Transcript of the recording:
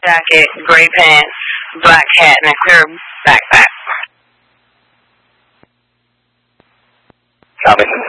jacket, gray pants, black hat, and a clear backpack. Copy.